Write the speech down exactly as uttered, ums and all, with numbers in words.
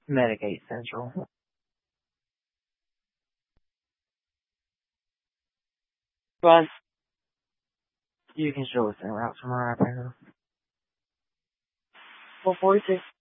Medicate Central. But you can show us en route from our operator. four forty-six.